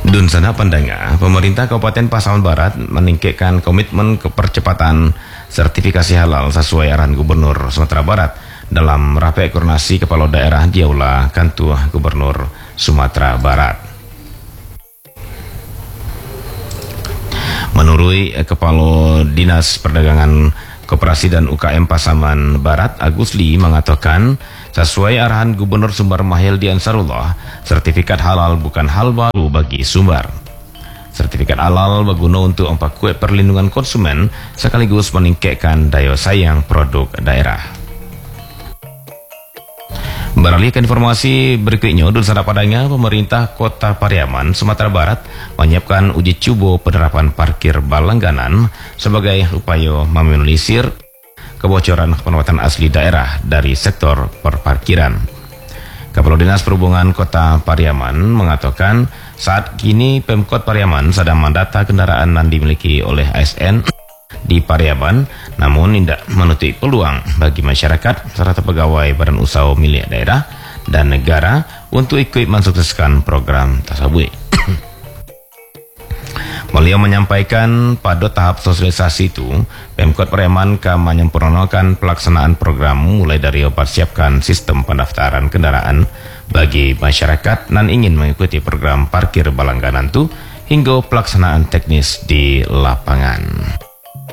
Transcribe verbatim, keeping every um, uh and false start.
Dun sana pandanga, pemerintah Kabupaten Pasaman Barat meningkatkan komitmen ke percepatan sertifikasi halal sesuai arahan Gubernur Sumatera Barat dalam rapat koordinasi kepala daerah di Aula Kantor Gubernur Sumatera Barat. Menurut Kepala Dinas Perdagangan Koperasi dan U K M Pasaman Barat, Agus Lee mengatakan sesuai arahan Gubernur Sumbar Mahyildi Ansarullah, sertifikat halal bukan hal baru bagi Sumbar. Sertifikat halal berguna untuk memperkuat perlindungan konsumen sekaligus meningkatkan daya saing produk daerah. Beralih ke informasi berikutnya, dun sana padanya pemerintah Kota Pariaman, Sumatera Barat menyiapkan uji coba penerapan parkir berlangganan sebagai upaya meminimalisir kebocoran pendapatan asli daerah dari sektor perparkiran. Kepala Dinas Perhubungan Kota Pariaman mengatakan saat kini Pemkot Pariaman sedang mendata kendaraan yang dimiliki oleh A S N di Pariaman, namun tidak menutup peluang bagi masyarakat serta pegawai badan usaha milik daerah dan negara untuk ikut mensukseskan program tersebut. Beliau menyampaikan pada tahap sosialisasi itu, Pemkot Pariaman akan menyempurnakan pelaksanaan program mulai dari mempersiapkan sistem pendaftaran kendaraan bagi masyarakat yang ingin mengikuti program parkir berlangganan itu hingga pelaksanaan teknis di lapangan.